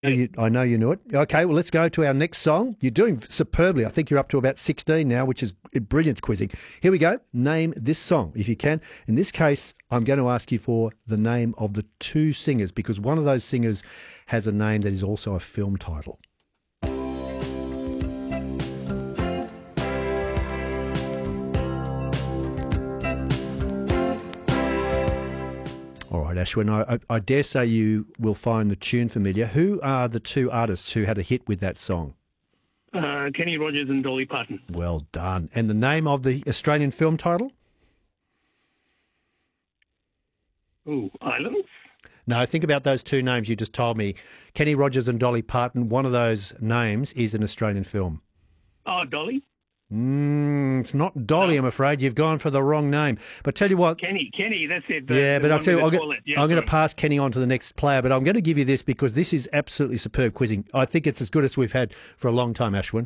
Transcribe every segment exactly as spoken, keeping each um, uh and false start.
You, I know you knew it. Okay, well, let's go to our next song. You're doing superbly. I think you're up to about sixteen now, which is brilliant quizzing. Here we go. Name this song, if you can. In this case, I'm going to ask you for the name of the two singers, because one of those singers has a name that is also a film title. All right, Ashwin, I, I dare say you will find the tune familiar. Who are the two artists who had a hit with that song? Uh, Kenny Rogers and Dolly Parton. Well done. And the name of the Australian film title? Ooh, Islands? No, think about those two names you just told me. Kenny Rogers and Dolly Parton, one of those names is an Australian film. Oh, Dolly? Mm, it's not Dolly, no. I'm afraid. You've gone for the wrong name. But tell you what... Kenny, Kenny, that's it. The, yeah, the but I'll tell you, I'm, go, yeah, I'm going to pass Kenny on to the next player, but I'm going to give you this because this is absolutely superb quizzing. I think it's as good as we've had for a long time, Ashwin.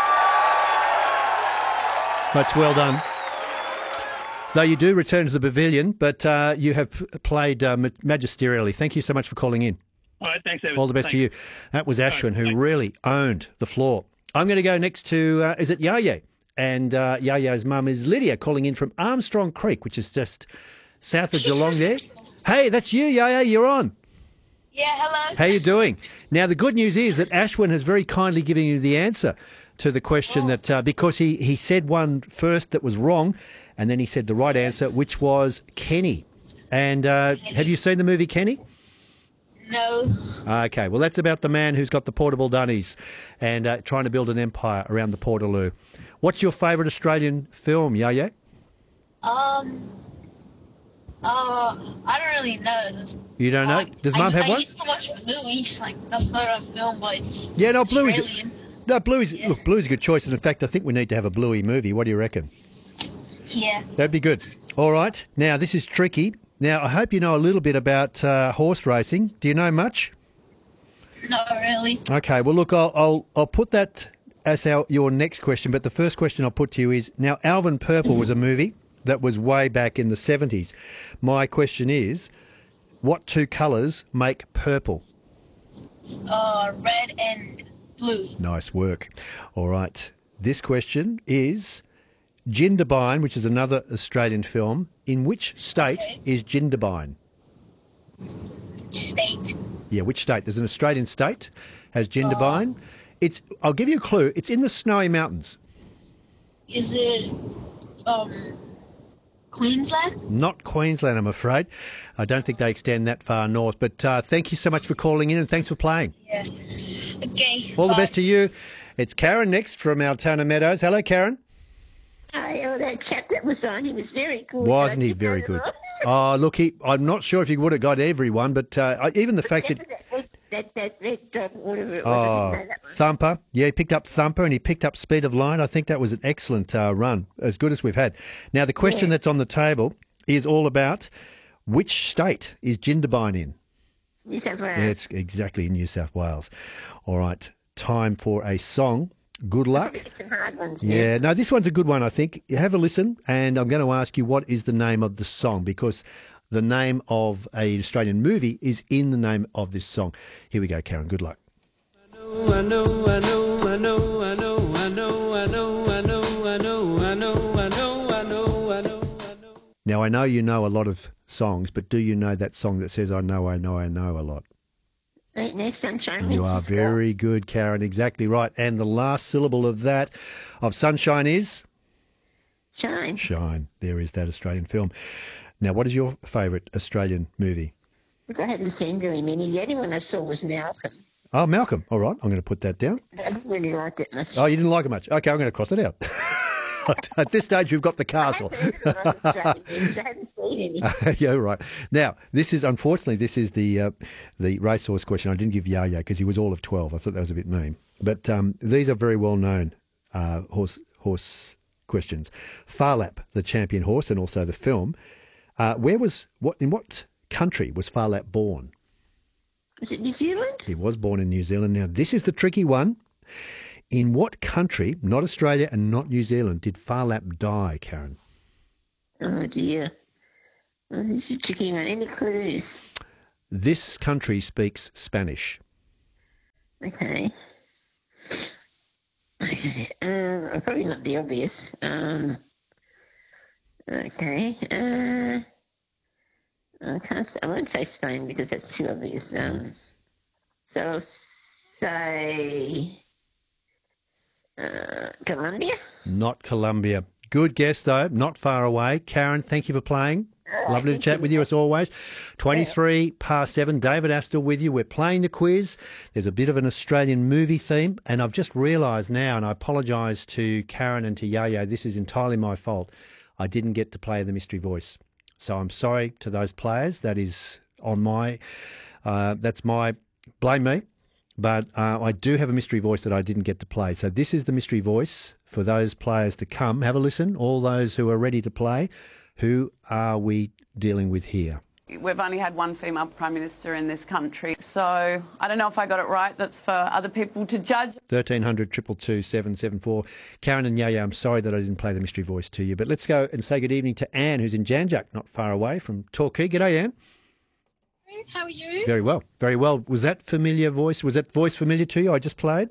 That's well done. Though you do return to the pavilion, but uh, you have played uh, magisterially. Thank you so much for calling in. All right, thanks, Evan. All the best thanks. to you. That was Ashwin, right, who thanks. really owned the floor. I'm going to go next to, uh, is it Yaya? And uh, Yaya's mum is Lydia, calling in from Armstrong Creek, which is just south of Geelong there. Hey, that's you, Yaya. You're on. Yeah, hello. How you doing? Now, the good news is that Ashwin has very kindly given you the answer to the question oh. that, uh, because he, he said one first that was wrong, and then he said the right answer, which was Kenny. And uh, Kenny. Have you seen the movie Kenny? No. Okay, well, that's about the man who's got the portable dunnies and uh, trying to build an empire around the Portaloo. What's your favourite Australian film, Yaya? Um, uh, I don't really know. There's, you don't like, know? Does Mum have I one? I used to watch Bluey, like, that's not a film, but it's yeah, no, Bluey's Australian. No, Bluey's, yeah. Look, Bluey's a good choice, and in fact, I think we need to have a Bluey movie. What do you reckon? Yeah. That'd be good. All right, now, this is tricky. Now, I hope you know a little bit about uh, horse racing. Do you know much? Not really. Okay, well, look, I'll I'll, I'll put that as our, your next question, but the first question I'll put to you is, now, Alvin Purple was a movie that was way back in the seventies. My question is, what two colours make purple? Uh, red and blue. Nice work. All right, this question is, Jindabyne, which is another Australian film, in which state okay. is Jindabyne? State. Yeah, which state? There's an Australian state, has Jindabyne. Uh, it's. I'll give you a clue. It's in the Snowy Mountains. Is it um, Queensland? Not Queensland, I'm afraid. I don't think they extend that far north. But uh, thank you so much for calling in and thanks for playing. Yeah. Okay. All bye. the best to you. It's Karen next from Altona Meadows. Hello, Karen. Hi, oh, that chap that was on, he was very good. Wasn't he very good? Oh, look, he, I'm not sure if he would have got everyone, but uh, even the fact that... That, that, that red dog, whatever it was, oh, I didn't know that one. Thumper. Yeah, he picked up Thumper and he picked up Speed of Light. I think that was an excellent uh, run, as good as we've had. Now, the question yeah. that's on the table is all about which state is Jindabyne in? New South Wales. Yeah, it's exactly in New South Wales. All right, time for a song. Good luck. Get some hard ones yeah, there. no, this one's a good one, I think. You have a listen, and I'm going to ask you what is the name of the song, because the name of an Australian movie is in the name of this song. Here we go, Karen. Good luck. I know, I know, I know, I know, I know, I know, I know, I know, I know, I know, I know, I know, I know. Now, I know you know a lot of songs, but do you know that song that says, I know, I know, I know a lot? Ain't no sunshine. You are very good, Karen. Exactly right. And the last syllable of that, of sunshine, is? Shine. Shine. There is that Australian film. Now, what is your favourite Australian movie? Look, I haven't seen very many. The only one I saw was Malcolm. Oh, Malcolm. All right. I'm going to put that down. I didn't really like it much. Oh, you didn't like it much? Okay, I'm going to cross it out. At this stage, we've got the castle. Yeah, right. Now, this is, unfortunately, this is the uh, the racehorse question. I didn't give Yaya because he was all of twelve. I thought that was a bit mean. But um, these are very well-known uh, horse horse questions. Farlap, the champion horse, and also the film. Uh, where was, what in what country was Farlap born? Was it New Zealand? He was born in New Zealand. Now, this is the tricky one. In what country, not Australia and not New Zealand, did Farlap die, Karen? Oh, dear. Oh, this is a tricky one. Any clues? This country speaks Spanish. Okay. Okay. Uh, probably not the obvious. Um, okay. Uh, I can't. I won't say Spain because that's too obvious. Um, so I'll say uh, Colombia. Not Colombia. Good guess, though. Not far away. Karen, thank you for playing. Lovely to chat with you as always. twenty-three past seven. David Astor with you. We're playing the quiz. There's a bit of an Australian movie theme, and I've just realised now, and I apologise to Karen and to Yo-Yo, this is entirely my fault. I didn't get to play the mystery voice. So I'm sorry to those players. That is on my, uh, that's my, blame me. But uh, I do have a mystery voice that I didn't get to play. So this is the mystery voice for those players to come. Have a listen. All those who are ready to play. Who are we dealing with here? We've only had one female Prime Minister in this country, so I don't know if I got it right. That's for other people to judge. thirteen hundred, two two two, seven seven four. Karen and Yo-Yo, I'm sorry that I didn't play the mystery voice to you, but let's go and say good evening to Anne, who's in Jan Juc, not far away from Torquay. G'day, Anne. How are you? Very well, very well. Was that familiar voice? Was that voice familiar to you I just played?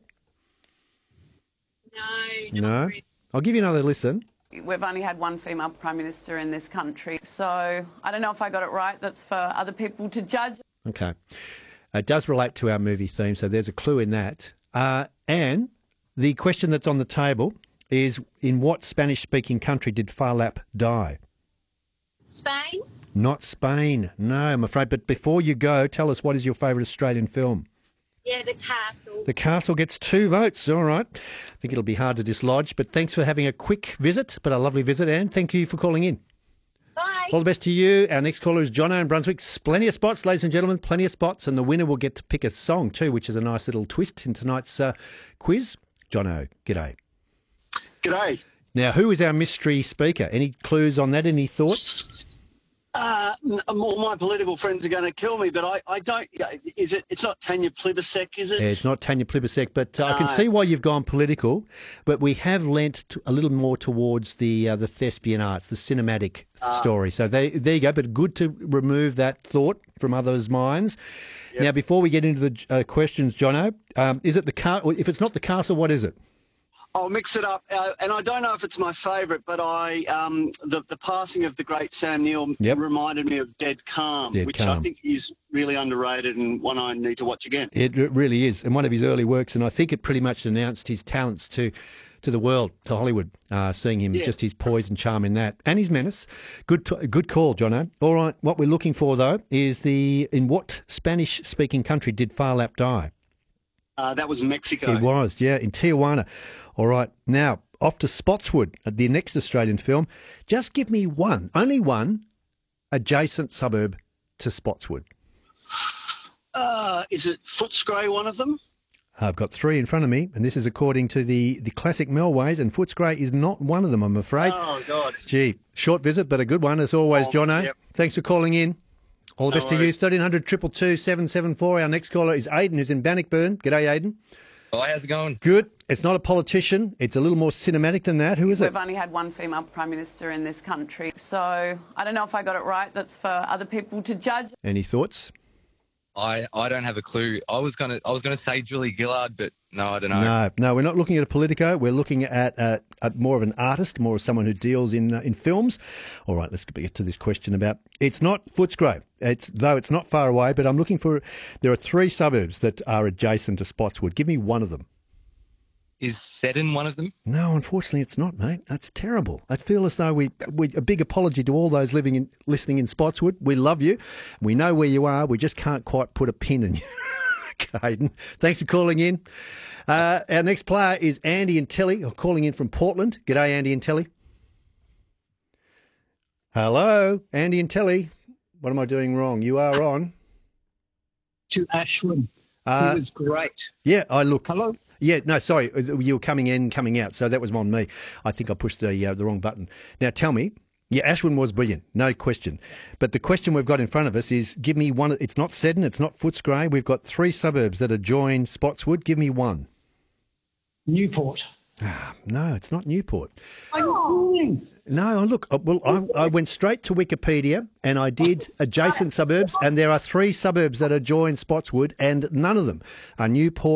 No. No? Really. I'll give you another listen. We've only had one female Prime Minister in this country, so I don't know if I got it right. That's for other people to judge. Okay. It does relate to our movie theme, so there's a clue in that. Uh, Anne, the question that's on the table is, in what Spanish-speaking country did Phar Lap die? Spain? Not Spain. No, I'm afraid. But before you go, tell us, what is your favourite Australian film? Yeah, The Castle. The Castle gets two votes. All right. I think it'll be hard to dislodge, but thanks for having a quick visit, but a lovely visit, Anne. Thank you for calling in. Bye. All the best to you. Our next caller is Jono in Brunswick. Plenty of spots, ladies and gentlemen, plenty of spots, and the winner will get to pick a song too, which is a nice little twist in tonight's uh, quiz. Jono, g'day. G'day. Now, who is our mystery speaker? Any clues on that? Any thoughts? Uh, m- all my political friends are going to kill me, but I, I don't. Is it? It's not Tanya Plibersek, is it? Yeah, it's not Tanya Plibersek, but uh, I can No. see why you've gone political. But we have lent to, a little more towards the uh, the thespian arts, the cinematic story. So they, there you go. But good to remove that thought from others' minds. Now, before we get into the uh, questions, Jono, um, is it the car? If it's not the castle, what is it? I'll mix it up, uh, and I don't know if it's my favourite, but I um, the the passing of the great Sam Neill Yep. reminded me of Dead Calm, Dead which Calm. I think is really underrated and one I need to watch again. It r- really is, and one of his early works, and I think it pretty much announced his talents to to the world, to Hollywood, uh, seeing him, Yeah. just his poise and charm in that, and his menace. Good t- good call, Jono. All right, what we're looking for, though, is the in what Spanish-speaking country did Phar Lap die? Uh, that was Mexico. It was, yeah, in Tijuana. All right, now, off to Spotswood, the next Australian film. Just give me one, only one, adjacent suburb to Spotswood. Uh, is it Footscray one of them? I've got three in front of me, and this is according to the, the classic Melways, and Footscray is not one of them, I'm afraid. Oh, God. Gee, short visit, but a good one, as always, Oh, Jono. yep. Thanks for calling in. All the No best to you. worries. thirteen hundred, two two two, seven seven four. Our next caller is Aidan, who's in Bannockburn. G'day, Aidan. Hi, how's it going? Good. It's not a politician. It's a little more cinematic than that. Who is it? We've only had one female Prime Minister in this country, so I don't know if I got it right. That's for other people to judge. Any thoughts? I, I don't have a clue. I was gonna I was gonna say Julie Gillard, but no, I don't know. No, no, we're not looking at a politico. We're looking at, uh, at more of an artist, more of someone who deals in uh, in films. All right, let's get to this question about. It's not Footscray. It's though it's not far away, but I'm looking for. There are three suburbs that are adjacent to Spotswood. Give me one of them. Is Seddon one of them? No, unfortunately, it's not, mate. That's terrible. I feel as though we, we a big apology to all those living in listening in Spotswood. We love you. We know where you are. We just can't quite put a pin in you. Caden, thanks for calling in. Uh, our next player is Andy and Telly, calling in from Portland. G'day, Andy and Telly. Hello, Andy and Telly. What am I doing wrong? You are on. To Ashwin. Uh, he was great. Yeah, I look. Hello? Yeah, no, sorry, you were coming in, coming out, so that was on me. I think I pushed the uh, the wrong button. Now, tell me, yeah, Ashwin was brilliant, no question. But the question we've got in front of us is, give me one. It's not Seddon, it's not Footscray. We've got three suburbs that adjoin Spotswood. Give me one. Newport. Ah, no, it's not Newport. I'm calling. No, look, uh, well, I, I went straight to Wikipedia and I did adjacent suburbs, and there are three suburbs that adjoin Spotswood, and none of them are Newport.